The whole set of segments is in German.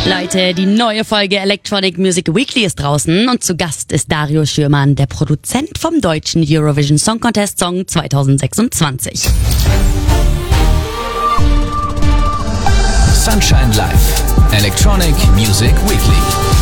Leute, die neue Folge Electronic Music Weekly ist draußen und zu Gast ist Dario Schürmann, der Produzent vom deutschen Eurovision Song Contest Song 2026. Sunshine Live, Electronic Music Weekly.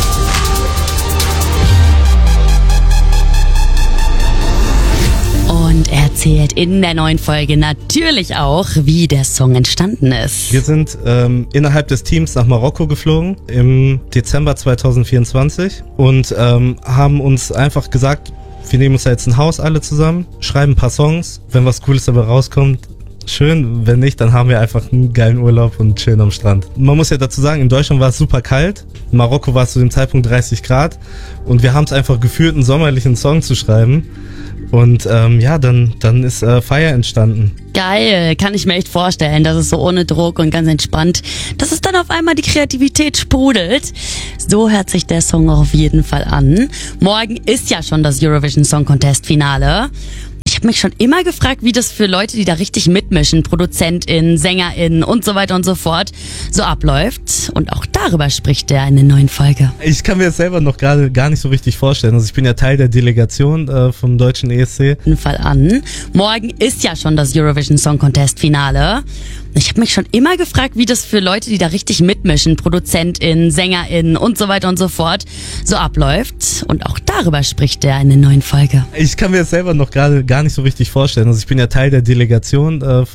Und er erzählt in der neuen Folge natürlich auch, wie der Song entstanden ist. Wir sind innerhalb des Teams nach Marokko geflogen im Dezember 2024 und haben uns einfach gesagt, wir nehmen uns da jetzt ein Haus alle zusammen, schreiben ein paar Songs, wenn was Cooles dabei rauskommt, schön, wenn nicht, dann haben wir einfach einen geilen Urlaub und chillen am Strand. Man muss ja dazu sagen, in Deutschland war es super kalt, in Marokko war es zu dem Zeitpunkt 30 Grad und wir haben es einfach gefühlt, einen sommerlichen Song zu schreiben. Und dann ist Fire entstanden. Geil, kann ich mir echt vorstellen, dass es so ohne Druck und ganz entspannt, dass es dann auf einmal die Kreativität sprudelt. So hört sich der Song auch auf jeden Fall an. Morgen ist ja schon das Eurovision Song Contest Finale. Ich habe mich schon immer gefragt, wie das für Leute, die da richtig mitmischen, ProduzentInnen, SängerInnen und so weiter und so fort, so abläuft. Und auch darüber spricht er in der neuen Folge. Ich kann mir das selber noch gerade gar nicht so richtig vorstellen. Also ich bin ja Teil der Delegation vom deutschen ESC. Auf jeden Fall an. Morgen ist ja schon das Eurovision Song Contest Finale. Ich habe mich schon immer gefragt, wie das für Leute, die da richtig mitmischen, ProduzentInnen, SängerInnen und so weiter und so fort, so abläuft. Und auch darüber spricht er in der neuen Folge. Ich kann mir das selber noch gerade gar nicht so richtig vorstellen. Also ich bin ja Teil der Delegation